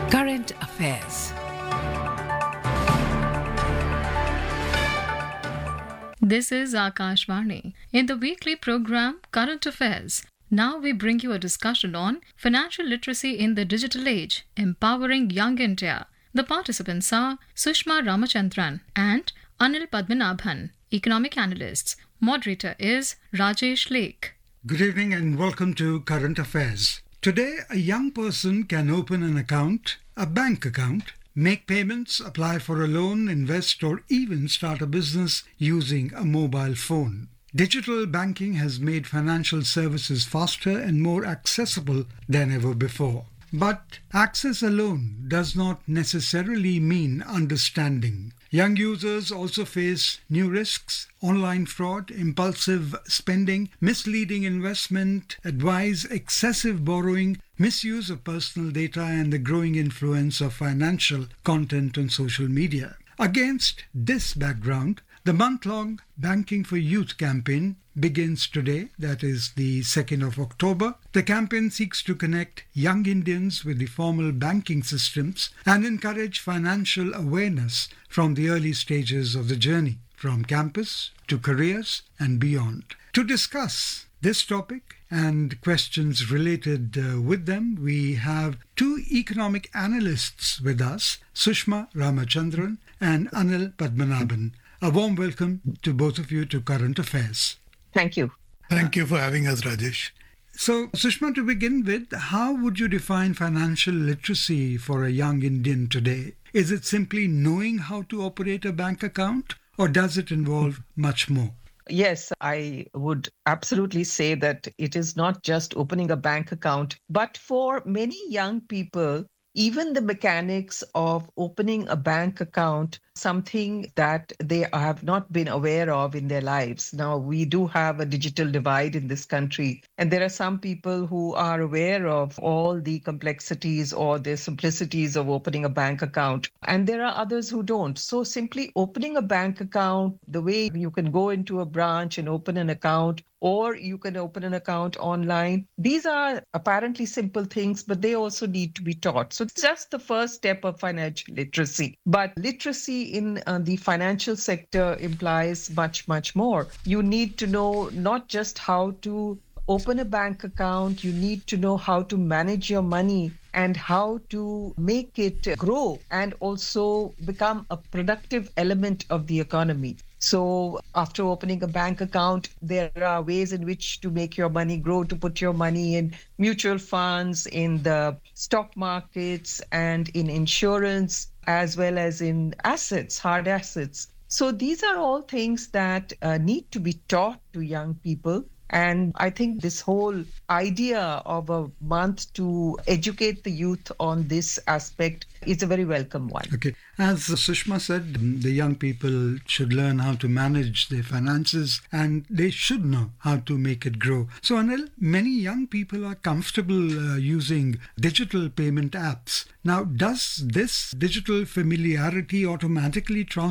Current Affairs. This is Akashvani. In the weekly program Current Affairs, now we bring you a discussion on financial literacy in the digital age, empowering young India. The participants are Sushma Ramachandran and Anil Padmanabhan, economic analysts. Moderator is Rajesh Lake. Good evening and welcome to Current Affairs. Today, a young person can open an account, a bank account, make payments, apply for a loan, invest, or even start a business using a mobile phone. Digital banking has made financial services faster and more accessible than ever before. But access alone does not necessarily mean understanding. Young users also face new risks: online fraud, impulsive spending, misleading investment advice, excessive borrowing, misuse of personal data, and the growing influence of financial content on social media. Against this background, the month-long Banking for Youth campaign begins today, that is the 2nd of October. The campaign seeks to connect young Indians with the formal banking systems and encourage financial awareness from the early stages of the journey, from campus to careers and beyond. To discuss this topic and questions related with them, we have two economic analysts with us, Sushma Ramachandran and Anil Padmanabhan. A warm welcome to both of you to Current Affairs. Thank you. Thank you for having us, Rajesh. So, Sushma, to begin with, how would you define financial literacy for a young Indian today? Is it simply knowing how to operate a bank account, or does it involve much more? Yes, I would absolutely say that it is not just opening a bank account, but for many young people, even the mechanics of opening a bank account, something that they have not been aware of in their lives. Now, we do have a digital divide in this country, and there are some people who are aware of all the complexities or the simplicities of opening a bank account, and there are others who don't. So simply opening a bank account, the way you can go into a branch and open an account, or you can open an account online. These are apparently simple things, but they also need to be taught. So it's just the first step of financial literacy. But literacy in the financial sector implies much, much more. You need to know not just how to open a bank account, you need to know how to manage your money and how to make it grow and also become a productive element of the economy. So after opening a bank account, there are ways in which to make your money grow, to put your money in mutual funds, in the stock markets, and in insurance, as well as in assets, hard assets. So these are all things that need to be taught to young people. And I think this whole idea of a month to educate the youth on this aspect is a very welcome one. Okay. As Sushma said, the young people should learn how to manage their finances and they should know how to make it grow. So, Anil, many young people are comfortable using digital payment apps. Now, does this digital familiarity automatically translate